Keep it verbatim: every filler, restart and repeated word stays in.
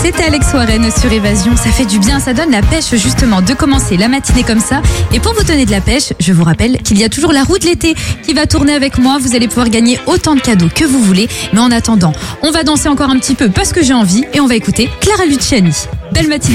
C'était Alex Warren sur Évasion. Ça fait du bien, ça donne la pêche justement de commencer la matinée comme ça. Et pour vous donner de la pêche, je vous rappelle qu'il y a toujours la roue de l'été qui va tourner avec moi. Vous allez pouvoir gagner autant de cadeaux que vous voulez. Mais en attendant, on va danser encore un petit peu parce que j'ai envie et on va écouter Clara Luciani. Belle matinée.